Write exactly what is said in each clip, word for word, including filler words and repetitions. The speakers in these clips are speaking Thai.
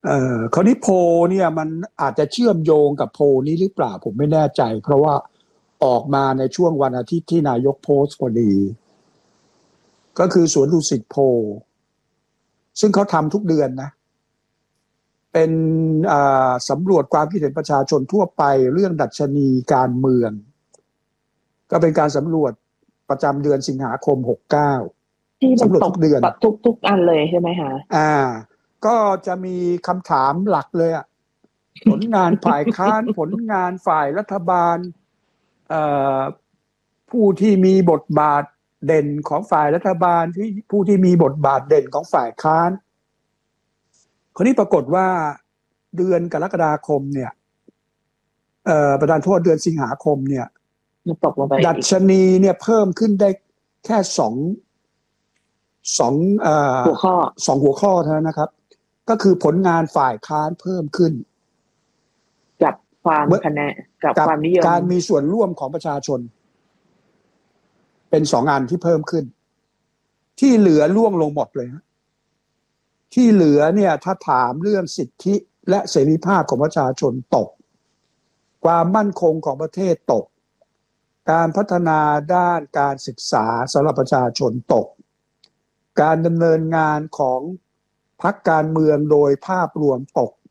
เอ่อคราวนี้โพลเนี่ยมันอาจจะเชื่อมโยงกับโพลนี้หรือเปล่าผมไม่แน่ใจเพราะว่าออกมาในช่วงวันอาทิตย์ที่นายกโพสต์พอดีก็คือสวนดุสิตโพลซึ่งเขาทำทุกเดือนนะเป็นอ่าสำรวจความคิดเห็นประชาชนทั่วไปเรื่องดัชนีการเมืองก็เป็นการสำรวจประจำเดือนสิงหาคมหกเก้าที่มันสำรวจตกทุกเดือนทุกทุกอันเลยใช่ไหมคะอ่าก็จะมีคำถามหลักเลยอ่ะผลงานฝ่ายค้านผลงานฝ่ายรัฐบาลเอ่อผู้ที่มีบทบาทเด่นของฝ่ายรัฐบาลที่ผู้ที่มีบทบาทเด่นของฝ่ายค้านคนนี้ปรากฏว่าเดือนกรกฎาคมเนี่ยเอ่อประธานโทษเดือนสิงหาคมเนี่ยมันตกลงไปดัชนีเนี่ยเพิ่มขึ้นได้แค่สองสองเอ่อหัวข้อสองหัวข้อเท่านั้นนะครับก็คือผลงานฝ่ายค้านเพิ่มขึ้นกับความคะแนนกับความนิยมการมีส่วนร่วมของประชาชนเป็นสองอันที่เพิ่มขึ้นที่เหลือล่วงลงหมดเลยฮะที่เหลือเนี่ยถ้าถามเรื่องสิทธิและเสรีภาพของประชาชนตกความมั่นคงของประเทศตกการพัฒนาด้านการศึกษาสำหรับประชาชนตกการดำเนินงานของพรรคการเมืองโดยภาพรวมตก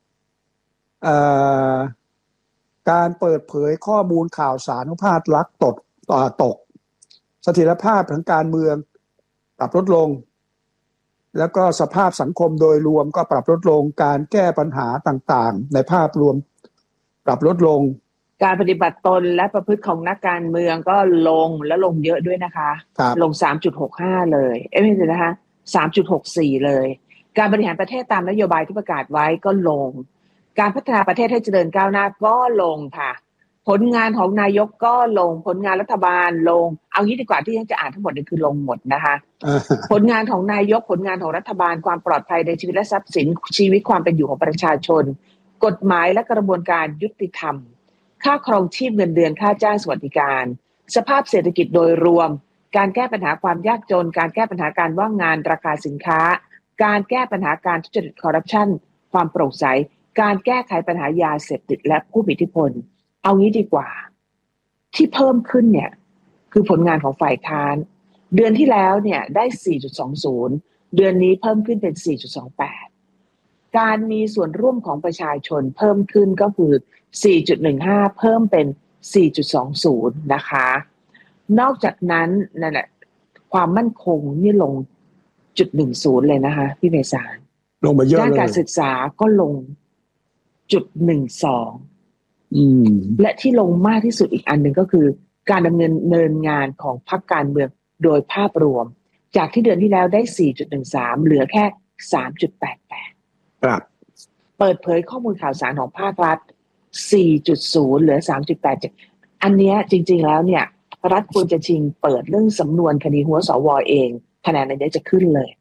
การเปิดเผยข้อมูลข่าวสารของภาครัฐตกตกเสถียรภาพทางการเมืองปรับลดลงแล้วก็สภาพสังคมโดยรวมก็ปรับลดลงการแก้ปัญหาต่างๆในภาพรวมปรับลดลงการปฏิบัติตนและประพฤติของนักการเมืองก็ลงและลงเยอะด้วยนะคะลง สามจุดหกห้า เลยเอ้ยไม่ใช่นะคะ สามจุดหกสี่ เลยการบริหารประเทศตามนโยบายที่ประกาศไว้ก็ลงการพัฒนาประเทศให้เจริญก้าวหน้าก็ลงค่ะผลงานของนายกก็ลงผลงานรัฐบาลลงเอางี้ดีกว่าที่ยังจะอ่านทั้งหมดนี่คือลงหมดนะคะผลงานของนายกผลงานของรัฐบาลความปลอดภัยในชีวิตและทรัพย์สินชีวิตความเป็นอยู่ของประชาชนกฎหมายและกระบวนการยุติธรรมค่าครองชีพเงินเดือนค่าจ้างสวัสดิการสภาพเศรษฐกิจโดยรวมการแก้ปัญหาความยากจนการแก้ปัญหาการว่างงานราคาสินค้าการแก้ปัญหาการทุจริตคอร์รัปชันความโปร่งใสการแก้ไขปัญหายาเสพติดและผู้มีอิทธิพลเอางี้ดีกว่าที่เพิ่มขึ้นเนี่ยคือผลงานของฝ่ายค้านเดือนที่แล้วเนี่ยได้ สี่จุดสองศูนย์ เดือนนี้เพิ่มขึ้นเป็น สี่จุดสองแปด การมีส่วนร่วมของประชาชนเพิ่มขึ้นก็คือ สี่จุดหนึ่งห้า เพิ่มเป็น สี่จุดสองศูนย์ นะคะนอกจากนั้นนั่นแหละความมั่นคงนี่ลง จุดหนึ่งศูนย์ เลยนะคะพี่เมษาลงมาเยอะเลยด้านการศึกษาก็ลง จุดหนึ่งสองอืมและที่ลงมากที่สุดอีกอันหนึ่งก็คือการดำเนินงานของพรรคการเมืองโดยภาพรวมจากที่เดือนที่แล้วได้ สี่จุดหนึ่งสาม เหลือแค่ สามจุดแปดแปดครับเปิดเผยข้อมูลข่าวสารของภาครัฐ สี่จุดศูนย์ เหลือ สามจุดแปดเจ็ด อันนี้จริงๆแล้วเนี่ยรัฐควรจะชิงเปิดเรื่องสำนวนคดีหัวสวเองคะแนนอันนี้จะขึ้นเลย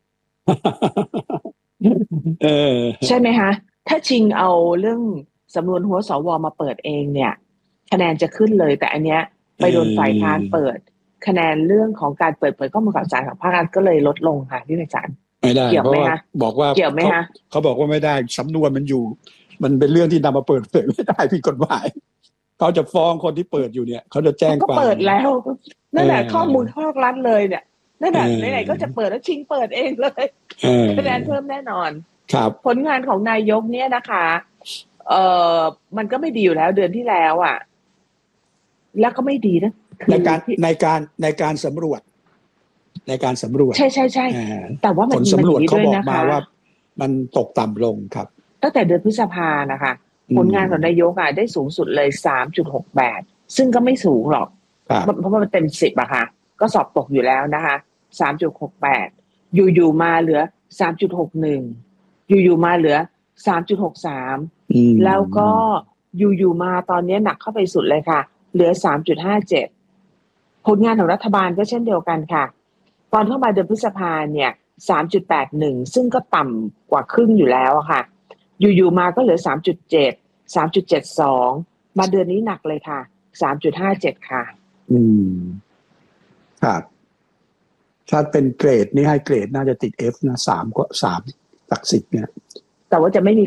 เออใช่ไหมคะถ้าชิงเอาเรื่องสำนวนหัวสวมาเปิดเองเนี่ยคะแนนจะขึ้นเลยแต่อันเนี้ยไปโดนฝ่ายค้านเปิดคะแนนเรื่องของการเปิดเผยข้อมูลข่าวสารของภาครัฐก็เลยลดลงค่ะพี่อาจารย์ไม่ได้เกี่ยวไหมคะบอกว่าเกี่ยวไหมคะเขาบอกว่าไม่ได้สำนวนมันอยู่มันเป็นเรื่องที่นำมาเปิดเผยไม่ได้ผิดกฎหมายเขาจะฟ้องคนที่เปิดอยู่เนี่ยเขาจะแจ้งความก็เปิดแล้วนั่นแหละข้อมูลภาครัฐเลยเนี่ยนั่นแหละไหนๆก็จะเปิดแล้วชิงเปิดเองเลยคะแนนเพิ่มแน่นอนครับผลงานของนายกเนี่ยนะคะเอ่อมันก็ไม่ดีอยู่แล้วเดือนที่แล้วอ่ะแล้วก็ไม่ดีนะในการในการในการสำรวจในการสำรวจใช่ใช่ใช่แต่ว่ามันผลสำรวจเขาบอกมาว่ามันตกต่ำลงครับตั้งแต่เดือนพฤษภานะคะผลงานของนายกอ่ะได้สูงสุดเลย สามจุดหกแปด ซึ่งก็ไม่สูงหรอกเพราะว่ามันเต็มสิบอะค่ะก็สอบตกอยู่แล้วนะคะ สามจุดหกแปด อยู่ๆมาเหลือ สามจุดหกหนึ่ง อยู่ๆมาเหลือ สามจุดหกสาม แล้วก็อยู่ๆมาตอนนี้หนักเข้าไปสุดเลยค่ะเหลือ สามจุดห้าเจ็ด ผลงานของรัฐบาลก็เช่นเดียวกันค่ะตอนเข้ามาเดือนพฤษภาเนี่ย สามจุดแปดหนึ่ง ซึ่งก็ต่ำกว่าครึ่งอยู่แล้วอะค่ะอยู่ๆมาก็เหลือ สามจุดเจ็ด สามจุดเจ็ดสอง มาเดือนนี้หนักเลยค่ะ สามจุดห้าเจ็ด ค่ะอืมครับถ้าเป็นเกรดนี่ให้เกรดน่าจะติด F นะสามก็สามจากสิบเนี่ยแต่ว่าจะไม่มี